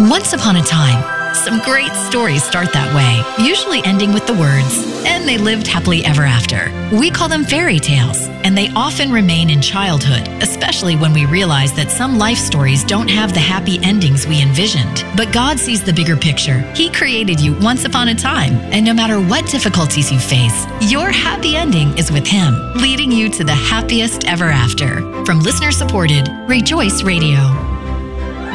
Once upon a time, some great stories start that way, usually ending with the words, "and they lived happily ever after." We call them fairy tales, and they often remain in childhood, especially when we realize that some life stories don't have the happy endings we envisioned. But God sees the bigger picture. He created you once upon a time, and no matter what difficulties you face, your happy ending is with Him, leading you to the happiest ever after. From listener-supported Rejoice Radio.